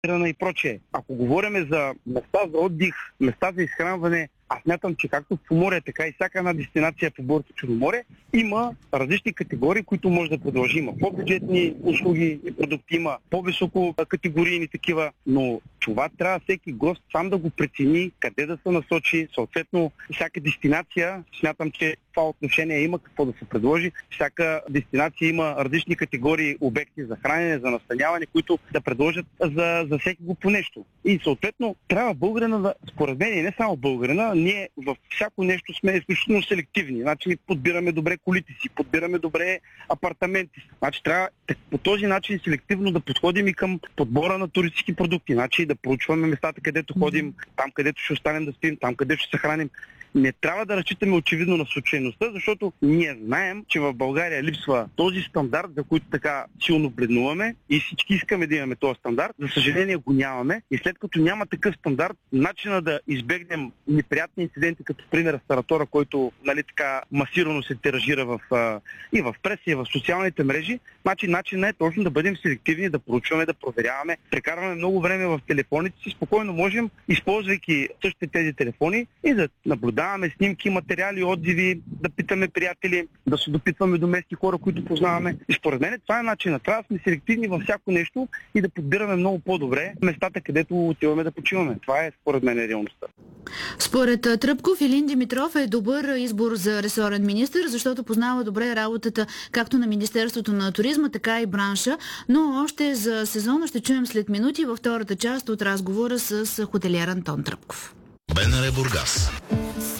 и прочее. Ако говорим за места за отдих, места за изхранване, аз смятам, че както в Поморие, така и всяка една дестинация в Българското Черноморие има различни категории, които може да продължи. Има по-бюджетни услуги и продукти, има по-високо категорийни такива, но това трябва всеки гост сам да го прецени, къде да се насочи. Съответно, всяка дестинация, смятам, че това отношение има какво да се предложи. Всяка дестинация има различни категории обекти за хранене, за настаняване, които да предложат за всеки го по нещо. И съответно, трябва българина да, според мен, и не само българина, ние във всяко нещо сме изключително селективни. Значи подбираме добре колите си, подбираме добре апартаменти. Значи трябва по този начин селективно да подходим и към подбора на туристически продукти. Значи да проучваме местата, където ходим, там където ще останем да спим, там където ще се храним. Не трябва да разчитаме очевидно на случайността, защото ние знаем, че в България липсва този стандарт, за който така силно бледнуваме и всички искаме да имаме този стандарт. За съжаление го нямаме и след като няма такъв стандарт, начина да избегнем неприятни инциденти, като пример Старатора, който така масирано се тиражира и в преса, и в социалните мрежи, начинът е точно да бъдем селективни, да проучваме, да проверяваме. Прекарваме много време в телефоните си, спокойно можем, използвайки същите тези телефони и да наблюдаваме снимки, материали, отзиви, да питаме приятели, да се допитваме до местни хора, които познаваме. И според мен това е начинът. Трябва да сме селективни във всяко нещо и да подбираме много по-добре местата, където отиваме да почиваме. Това е според мен реалността. Според Тръпков, Илин Димитров е добър избор за ресорен министър, защото познава добре работата както на Министерството на туризма, така и бранша, но още за сезона ще чуем след минути във втората част от разговора с хотелиер Антон Тръпков. БНР Бургас.